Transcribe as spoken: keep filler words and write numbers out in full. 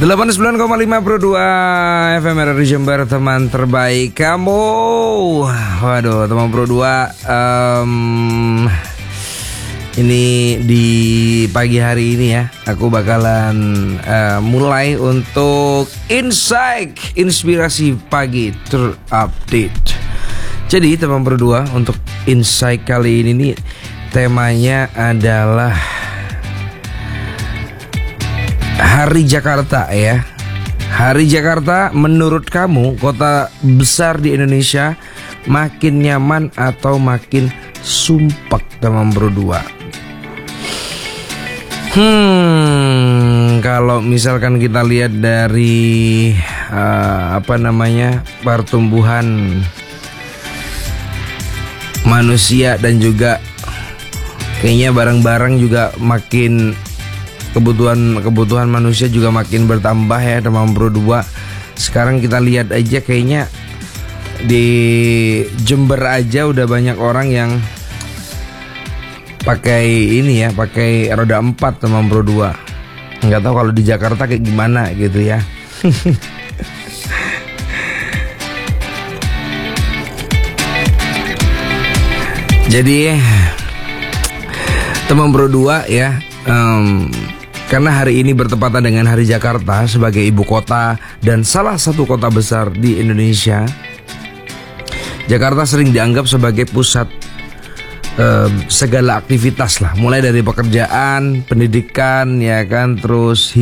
delapan puluh sembilan koma lima Pro dua F M R R I Jember, teman terbaik kamu. Waduh, teman Pro dua, um, ini di pagi hari ini ya, aku bakalan uh, mulai untuk Insight Inspirasi Pagi Terupdate. Jadi teman Pro dua, untuk Insight kali ini nih, temanya adalah Hari Jakarta ya. Hari Jakarta menurut kamu, kota besar di Indonesia, makin nyaman atau makin sumpek teman Pro dua? Hmm, kalau misalkan kita lihat dari uh, apa namanya pertumbuhan manusia dan juga kayaknya barang-barang juga makin kebutuhan kebutuhan manusia juga makin bertambah ya teman Pro dua. Sekarang kita lihat aja, kayaknya di Jember aja udah banyak orang yang pakai ini ya, pakai roda empat teman Pro dua. Nggak tahu kalau di Jakarta kayak gimana gitu ya. Jadi teman Pro dua ya, um, karena hari ini bertepatan dengan Hari Jakarta sebagai ibu kota dan salah satu kota besar di Indonesia, Jakarta sering dianggap sebagai pusat Uh, segala aktivitas lah, mulai dari pekerjaan, pendidikan, ya kan, terus